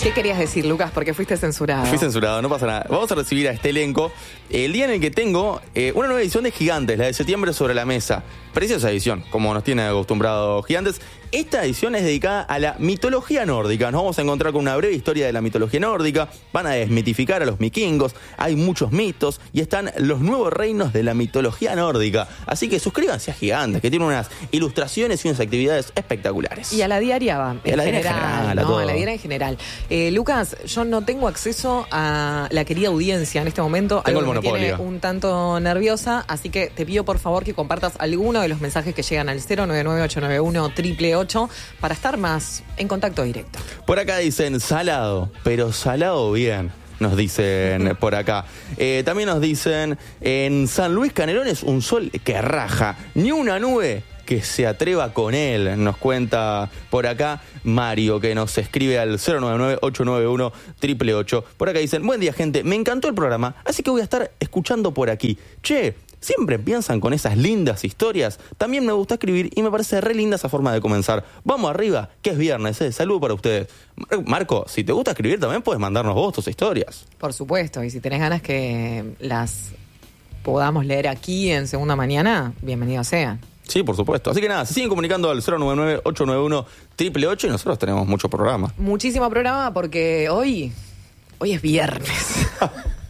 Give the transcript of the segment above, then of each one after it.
¿Qué querías decir, Lucas? Porque fuiste censurado. Fui censurado, no pasa nada. Vamos a recibir a este elenco el día en el que tengo una nueva edición de Gigantes, la de septiembre, sobre la mesa. Preciosa edición, como nos tiene acostumbrado Gigantes. Esta edición es dedicada a la mitología nórdica. Nos vamos a encontrar con una breve historia de la mitología nórdica. Van a desmitificar a los vikingos. Hay muchos mitos y están los nuevos reinos de la mitología nórdica. Así que suscríbanse a Gigantes, que tiene unas ilustraciones y unas actividades espectaculares. Y a la diaria va, Y a la diaria en general, a todo. A la diaria en general. Lucas, yo no tengo acceso a la querida audiencia en este momento. Tengo algo el que me monopolio. tiene un tanto nerviosa, así que te pido por favor que compartas alguno de los mensajes que llegan al 099-891-888 para estar más en contacto directo. Por acá dicen salado, pero salado bien. Nos dicen por acá. También nos dicen, en San Luis Canelones un sol que raja, ni una nube que se atreva con él. Nos cuenta por acá Mario, que nos escribe al 099-891-888. Por acá dicen, buen día gente, me encantó el programa, así que voy a estar escuchando por aquí. Che, ¿siempre piensan con esas lindas historias? También me gusta escribir y me parece re linda esa forma de comenzar. Vamos arriba, que es viernes, saludo para ustedes. Marco, si te gusta escribir también puedes mandarnos vos tus historias. Por supuesto, y si tenés ganas que las podamos leer aquí en Segunda Mañana, bienvenido sea. Sí, por supuesto. Así que nada, se siguen comunicando al 099-891-888 y nosotros tenemos mucho programa. Muchísimo programa porque hoy es viernes.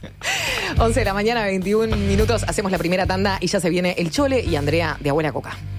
11 de la mañana, 21 minutos, hacemos la primera tanda y ya se viene el Chole y Andrea de Abuela Coca.